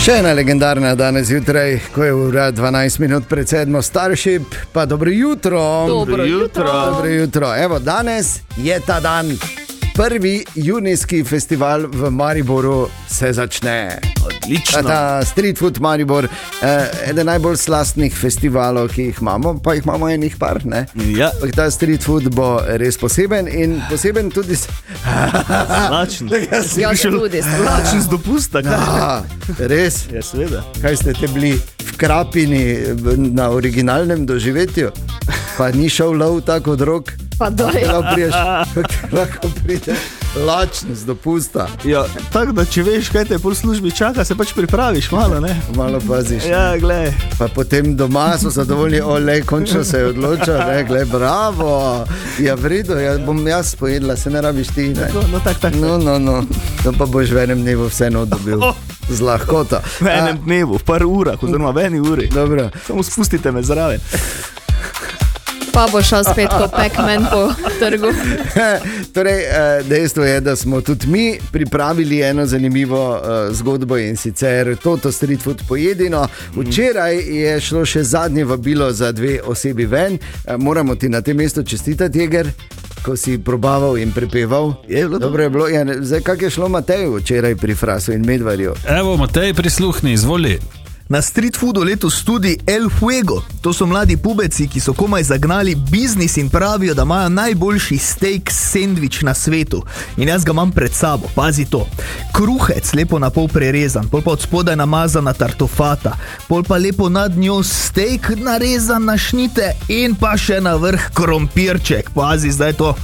Še ena legendarna danes jutraj, ko je ura 12 minut pred 7. Starship, pa dobro jutro. Dobro jutro. Dobro jutro. Evo, danes je ta dan. Prvi junijski festival v Mariboru se začne. Odlično. Ta Street Food Maribor, eden najbolj slastnih festivalov, ki jih imamo, pa jih imamo enih par, ne? Ja. Ta Street Food bo res poseben in poseben tudi... Lačen. Ja, tudi. Lačen z dopusta, kaj? Ja, res? Ja, seveda. Kaj ste te bili v Krapini na originalnem doživetju? Pa ni šel lov tako od rok? Pa doj. Lahko pride lačen z dopusta. Ja, tako da če veš, kaj te pol službi čaka, se pač pripraviš malo, ne? Malo paziš. Ja, glej. Pa potem doma so zadovoljni, olej, končno se je odločil, ne, glej, bravo. Ja, vredo, ja, bom jaz pojedla, se ne rabiš ti, ne? No, tak. No. To pa boš v enem dnevu vseeno dobil. Z lahkoto. V enem dnevu, v par urah, oziroma v eni uri. Dobro. Samo spustite me zraven. Pa bo šel spet kot Pac-Man po trgu. Torej, dejstvo je, da smo tudi mi pripravili eno zanimivo zgodbo in sicer Toto Street Food pojedino. Včeraj je šlo še zadnje vabilo za 2 osebi ven. Moramo ti na tem mestu čestitati, Jeger, ko si probaval in prepeval. Dobro je bilo. Ja, zdaj, kak je šlo Mateju včeraj pri Frasu in Medvarju? Evo, Matej, prisluhni, izvoli. Na Street Foodu letos tudi El Fuego. To so mladi pubeci, ki so komaj zagnali biznis in pravijo, da imajo najboljši steak sendvič na svetu. In jaz ga imam pred sabo, pazi to. Kruhec lepo na pol prerezan, pol pa od spodaj namazana tartofata, pol pa lepo nad njo steak narezan na šnite in pa še na vrh krompirček. Pazi zdaj to.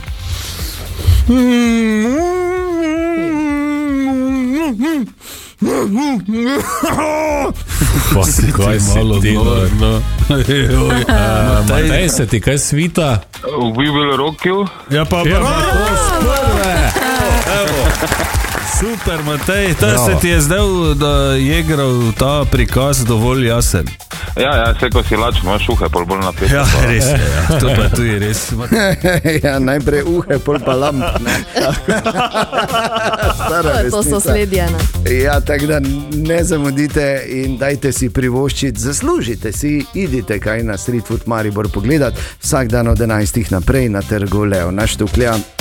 Pa si kaj malo dno. Matej, se ti kaj svita? We will rock you. Ja, pa bravo, sprve. Evo. Super, Matej, se ti je zdel, da je igral ta prikaz dovolj jasen. Ja, vse ko si lačen, imaš uhe, pol bolj napet. Ja, res je, ja. To pa tu je res. Ja, najprej uhe, pol pa lamp. To so sledje, ne? Ja, tako da ne zamudite in dajte si privoščiti, zaslužite si, idite kaj na Street Food Maribor pogledat, vsak dan od 11 naprej na trgu Leona Štuklja.